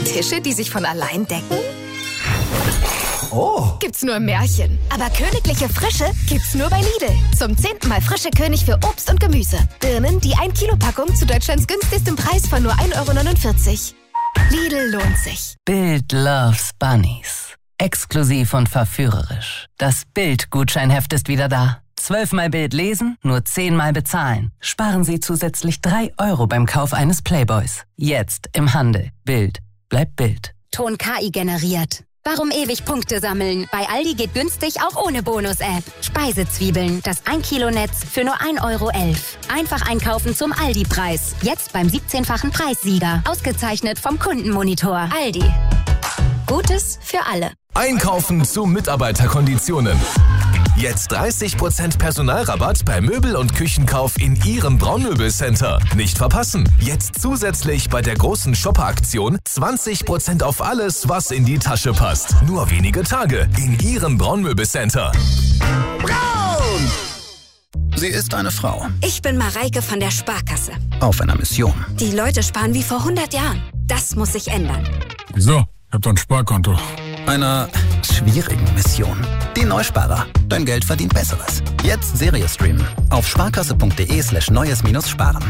Tische, die sich von allein decken? Oh. Gibt's nur im Märchen. Aber königliche Frische gibt's nur bei Lidl. Zum 10. Mal frische König für Obst und Gemüse. Birnen, die 1-Kilo-Packung zu Deutschlands günstigstem Preis von nur 1,49 €. Lidl lohnt sich. Bild loves Bunnies. Exklusiv und verführerisch. Das Bild-Gutscheinheft ist wieder da. 12-mal Bild lesen, nur 10-mal bezahlen. Sparen Sie zusätzlich 3 € beim Kauf eines Playboys. Jetzt im Handel. Bild. Bleibt Bild. Ton KI generiert. Warum ewig Punkte sammeln? Bei Aldi geht günstig auch ohne Bonus-App. Speisezwiebeln, das 1-Kilo-Netz für nur 1,11 €. Einfach einkaufen zum Aldi-Preis. Jetzt beim 17-fachen Preissieger. Ausgezeichnet vom Kundenmonitor. Aldi. Gutes für alle. Einkaufen zu Mitarbeiterkonditionen. Jetzt 30% Personalrabatt bei Möbel- und Küchenkauf in Ihrem Braunmöbelcenter. Nicht verpassen. Jetzt zusätzlich bei der großen Shopper-Aktion 20% auf alles, was in die Tasche passt. Nur wenige Tage in Ihrem Braunmöbelcenter. Braun! Sie ist eine Frau. Ich bin Mareike von der Sparkasse. Auf einer Mission. Die Leute sparen wie vor 100 Jahren. Das muss sich ändern. Wieso? Ich hab doch ein Sparkonto. Einer schwierigen Mission. Die Neusparer. Dein Geld verdient Besseres. Jetzt Serie streamen. Auf sparkasse.de/neues-sparen.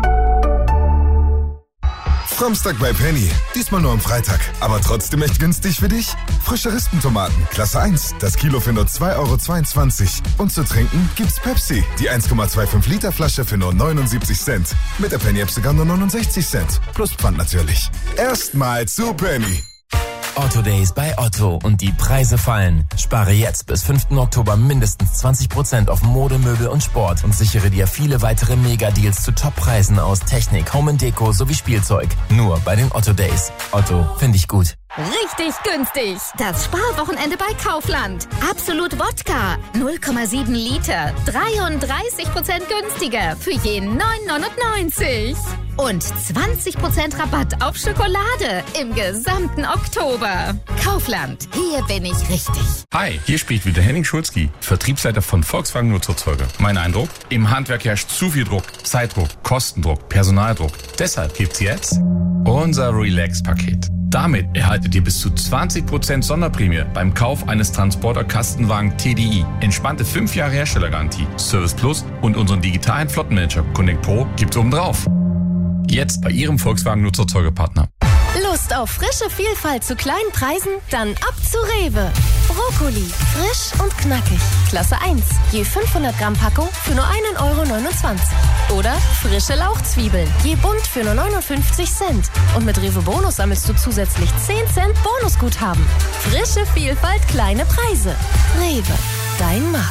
Samstag bei Penny. Diesmal nur am Freitag. Aber trotzdem echt günstig für dich? Frische Rispentomaten, Klasse 1. Das Kilo für nur 2,22 €. Und zu trinken gibt's Pepsi. Die 1,25 Liter Flasche für nur 79 Cent. Mit der Penny-App sogar nur 69 Cent. Plus Pfand natürlich. Erstmal zu Penny. Otto Days bei Otto und die Preise fallen. Spare jetzt bis 5. Oktober mindestens 20% auf Mode, Möbel und Sport und sichere dir viele weitere Mega-Deals zu Top-Preisen aus Technik, Home & Deko sowie Spielzeug. Nur bei den Otto Days. Otto, finde ich gut. Richtig günstig. Das Sparwochenende bei Kaufland. Absolut Wodka. 0,7 Liter. 33% günstiger für jeden 9,99 €. Und 20% Rabatt auf Schokolade im gesamten Oktober. Kaufland. Hier bin ich richtig. Hi, hier spricht wieder Henning Schulzki, Vertriebsleiter von Volkswagen Nutzerzeuger. Mein Eindruck? Im Handwerk herrscht zu viel Druck. Zeitdruck, Kostendruck, Personaldruck. Deshalb gibt's jetzt unser Relax-Paket. Damit erhaltet ihr bis zu 20% Sonderprämie beim Kauf eines Transporter-Kastenwagen TDI. Entspannte 5 Jahre Herstellergarantie, Service Plus und unseren digitalen Flottenmanager Connect Pro gibt's obendrauf. Jetzt bei Ihrem Volkswagen Nutzerzeugerpartner. Lust auf frische Vielfalt zu kleinen Preisen? Dann ab zu Rewe. Brokkoli, frisch und knackig. Klasse 1, je 500 Gramm Packung für nur 1,29 € Oder frische Lauchzwiebeln, je bunt für nur 59 Cent. Und mit Rewe Bonus sammelst du zusätzlich 10 Cent Bonusguthaben. Frische Vielfalt, kleine Preise. Rewe, dein Markt.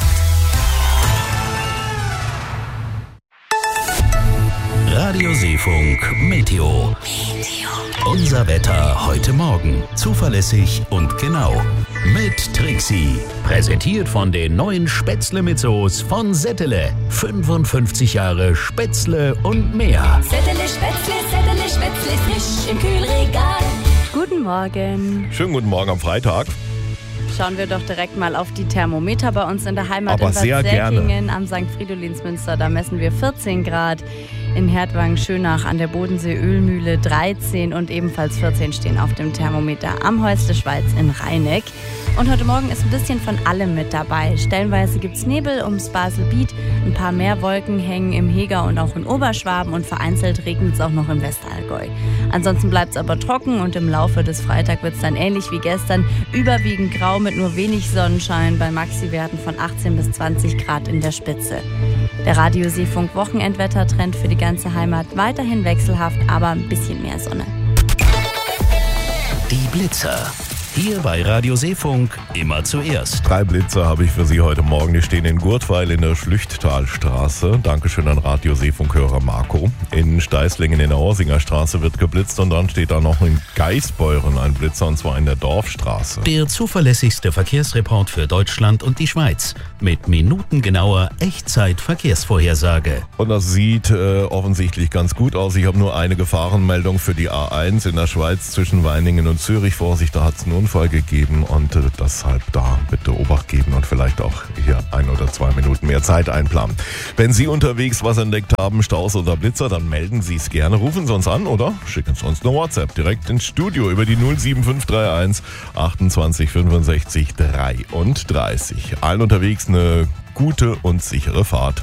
Radio Seefunk Meteo. Unser Wetter heute Morgen. Zuverlässig und genau. Mit Trixie. Präsentiert von den neuen Spätzle mit Soße von Settele. 55 Jahre Spätzle und mehr. Settele Spätzle, frisch im Kühlregal. Guten Morgen. Schönen guten Morgen am Freitag. Schauen wir doch direkt mal auf die Thermometer bei uns in der Heimat. Aber in Bad sehr Säckingen gerne. am St. Fridolinsmünster. Da messen wir 14 Grad. In Hertwangen-Schönach an der Bodensee-Ölmühle 13 und ebenfalls 14 stehen auf dem Thermometer am Häusle Schweiz in Rheineck. Und heute Morgen ist ein bisschen von allem mit dabei. Stellenweise gibt es Nebel ums Baselbiet, ein paar mehr Wolken hängen im Heger und auch in Oberschwaben und vereinzelt regnet es auch noch im Westallgäu. Ansonsten bleibt es aber trocken und im Laufe des Freitags wird es dann ähnlich wie gestern überwiegend grau mit nur wenig Sonnenschein bei Maxi-Werten von 18 bis 20 Grad in der Spitze. Der Radio Seefunk Wochenendwettertrend für die ganze Heimat weiterhin wechselhaft, aber ein bisschen mehr Sonne. Die Blitzer. Hier bei Radio Seefunk immer zuerst. 3 Blitzer habe ich für Sie heute Morgen. Die stehen in Gurtweil in der Schlüchttalstraße. Dankeschön an Radio Seefunk-Hörer Marco. In Steißlingen in der Orsinger Straße wird geblitzt und dann steht da noch in Geisbeuren ein Blitzer und zwar in der Dorfstraße. Der zuverlässigste Verkehrsreport für Deutschland und die Schweiz. Mit minutengenauer Echtzeit-Verkehrsvorhersage. Und das sieht offensichtlich ganz gut aus. Ich habe nur eine Gefahrenmeldung für die A1 in der Schweiz zwischen Weiningen und Zürich. Vorsicht, da hat es einen Unfall gegeben und deshalb da bitte Obacht geben und vielleicht auch hier 1 oder 2 Minuten mehr Zeit einplanen. Wenn Sie unterwegs was entdeckt haben, Staus oder Blitzer, dann melden Sie es gerne. Rufen Sie uns an oder schicken Sie uns eine WhatsApp direkt ins Studio über die 07531 28 65 33. Allen unterwegs eine gute und sichere Fahrt.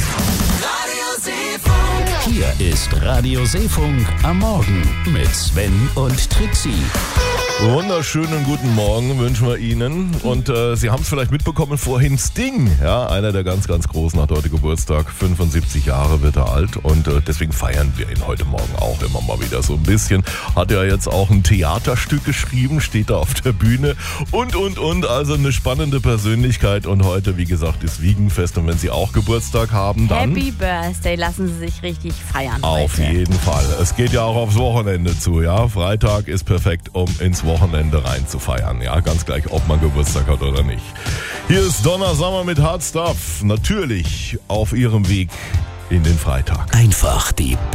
Hier ist Radio Seefunk am Morgen mit Sven und Trixie. Wunderschönen guten Morgen wünschen wir Ihnen. Und Sie haben es vielleicht mitbekommen, vorhin Sting, ja, einer der ganz, ganz Großen, hat heute Geburtstag. 75 Jahre wird er alt und deswegen feiern wir ihn heute Morgen auch immer mal wieder so ein bisschen. Hat er jetzt auch ein Theaterstück geschrieben, steht da auf der Bühne und. Also eine spannende Persönlichkeit und heute, wie gesagt, ist Wiegenfest. Und wenn Sie auch Geburtstag haben, dann... Happy Birthday, lassen Sie sich richtig feiern Auf heute. jeden Fall. Es geht ja auch aufs Wochenende zu, ja. Freitag ist perfekt, um ins Wochenende rein zu feiern, ja. Ganz gleich, ob man Geburtstag hat oder nicht. Hier ist Donna Summer mit Hard Stuff. Natürlich auf Ihrem Weg in den Freitag. Einfach die